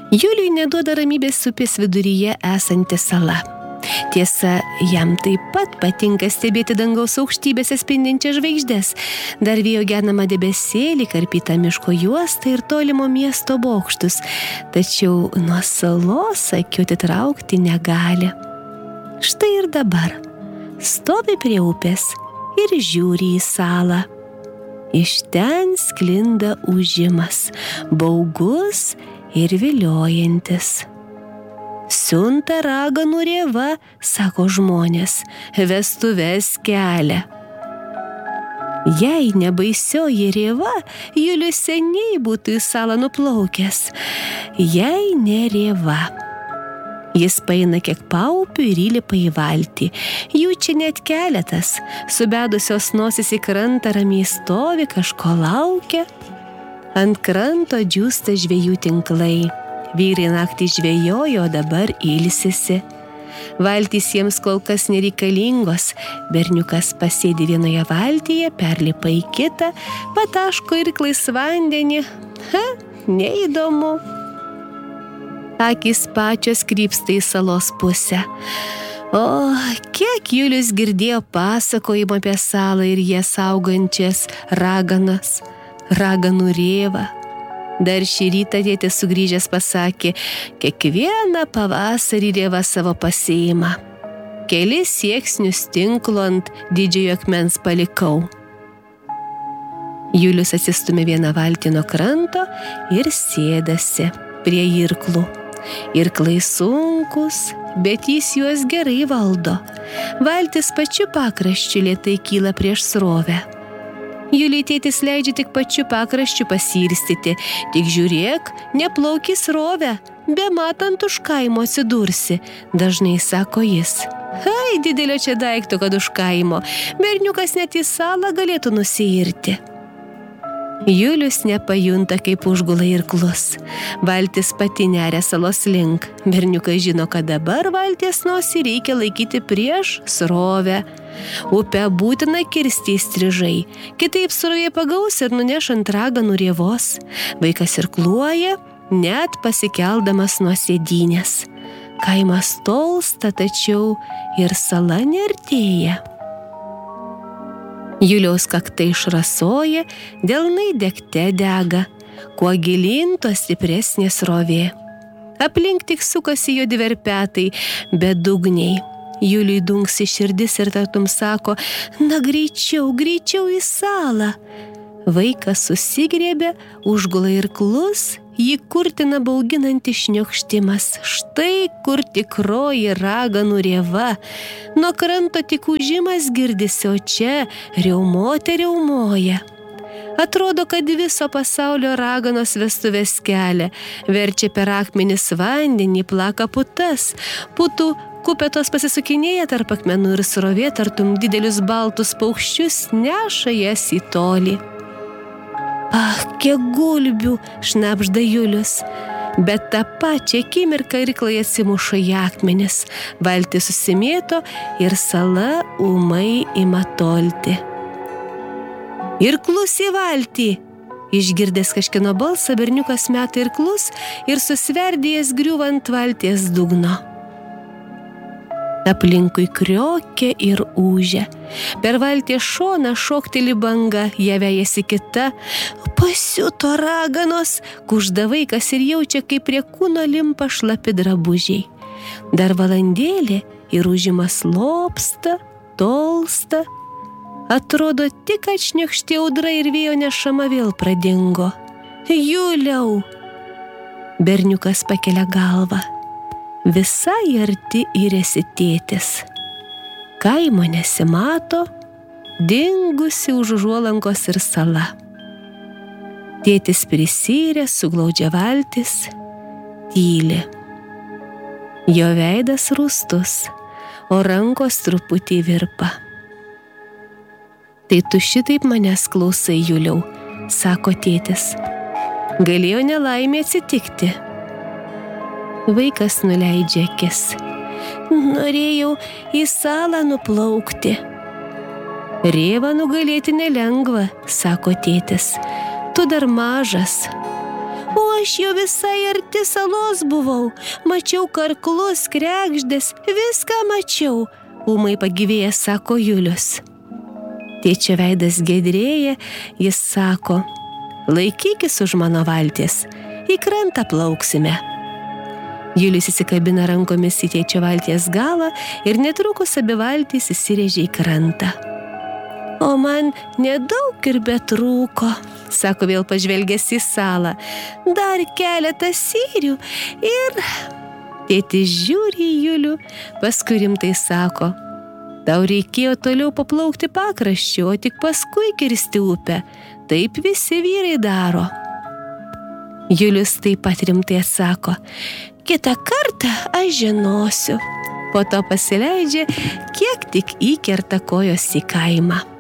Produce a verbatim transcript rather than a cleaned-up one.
Juliui neduoda ramybės upės viduryje esanti sala. Tiesa, jam taip pat patinka stebėti dangaus aukštybėse spindinčias žvaigždes, dar vėjo genamą debesėlį, karpytą miško juostą ir tolimo miesto bokštus, tačiau nuo salos akių atitraukti negali. Štai ir dabar stovi prie upės ir žiūri į salą. Iš ten sklinda ūžimas, baugus ir viliojantis. Siunta raganų rėva, sako žmonės, vestuves kelia. Jei nebaisioji rėva, Julius seniai būtų į salą nuplaukęs. Jei ne rėva. Jis paeina kiek paupių ir įlipa į valtį. Jų čia net keletas. Subedusios nosis į krantą ramiai stovi, kažko laukia. Ant kranto džiūsta žvejų tinklai. Vyrai naktį žvejojo, dabar ilsisi. Valtys jiems kol kas nereikalingos. Berniukas pasėdi vienoje valtyje, perlipa į kitą, pataško irklais vandenį. Ha, neįdomu. Akys pačios krypsta į salos pusę. O, kiek Julius girdėjo pasakojimą apie salą ir ją saugančias raganas, raganų rėvą. Dar šį rytą tėtis sugrįžęs pasakė, kiekvieną pavasarį rėva savo pasiima. Kelis sieksnius tinklo ant didžiojo akmens palikau. Julius atsistumė vieną valtį nuo kranto ir sėdasi prie irklų. Irklai sunkus, bet jis juos gerai valdo. Valtis pačiu pakraščiu lėtai kyla prieš srovę. Juliui tėtis leidžia tik pačiu pakraščiu pasirstyti. Tik žiūrėk, neplauki srovę, bematant už kaimo atsidursi, dažnai sako jis. Ai, didelio čia daikto, kad už kaimo. Berniukas net į salą galėtų nusiirti. Julius nepajunta, kaip užgula irklus. Valtis pati neria salos link. Berniukas žino, kad dabar valties nosį reikia laikyti prieš srovę. Upę būtina kirsti įstrižai, kitaip srovė pagaus ir nuneš ant raganų rėvos. Vaikas irkluoja, net pasikeldamas nuo sėdynės. Kaimas tolsta, tačiau ir sala neartėja. Juliaus kaktai išrasoja, delnai degte dega. Kuo gilyn, tuo stipresnė srovė. Aplink tik sukasi juodi verpetai, bedugniai. Juliui dunksi širdis ir tartum sako, na greičiau, greičiau į salą. Vaikas susigriebė, užgula irklus, jį kurtina bauginantis šniokštimas. Štai kur tikroji raganų rėva. Nuo kranto tik ūžimas girdisi, o čia riaumotė riaumoja. Atrodo, kad viso pasaulio raganos vestuvės kelia, verčia per akmenis vandenį, plaka putas. Putų kupetos pasisukinėja tarp akmenų ir srovė, tartum didelius baltus paukščius neša jas į tolį. Ah, kiek gulbių, šnabžda Julius. Bet tą pačią akimirką irklai atsimuša į akmenis. Valtis susimėto ir sala ūmai ima tolti. Irklus į valtį! Išgirdęs kažkieno balsą, berniukas meta irklus ir susverdėjęs griūva ant valties dugno. Aplinkui kriokia ir ūžia. Per valties šoną šokteli banga, ją vejasi kita. Pasiuto raganos, kužda vaikas ir jaučia, kaip prie kūno limpa šlapi drabužiai. Dar valandėlė ir ūžimas lopsta, tolsta. Atrodo, tik atšniokštė audra ir vėjo nešama vėl pradingo. Juliau! Berniukas pakelia galvą. Visai arti įrėsi tėtis. Kaimo nesimato, dingusi už užuolankos ir sala. Tėtis prisyrė, suglaudžia valtis, tyli. Jo veidas rūstus, o rankos truputį virpa. Tai tu šitaip manęs klausai, Juliau, sako tėtis. Galėjo nelaimė atsitikti. Vaikas nuleidžia akis. Norėjau į salą nuplaukti. Rėvą nugalėti nelengva, sako tėtis. Tu dar mažas. O aš jau visai arti salos buvau, mačiau karklus, kregždės, viską mačiau, ūmai pagyvėjęs sako Julius. Tėčio veidas giedrėja, jis sako, laikykis už mano valties, į krantą plauksime. Julius įsikabina rankomis į tėčio valties galą ir netrukus abi valtys įsirėžė į krantą. O man nedaug ir betrūko, sako vėl pažvelgęs į salą, dar keletą syrių ir... Tėtis žiūri į Julių, paskui rimtai sako, tau reikėjo toliau paplaukti pakraščiu, o tik paskui kirsti upę, taip visi vyrai daro. Julius taip pat rimtai atsako, kitą kartą aš žinosiu. Po to pasileidžia, kiek tik įkerta kojos į kaimą.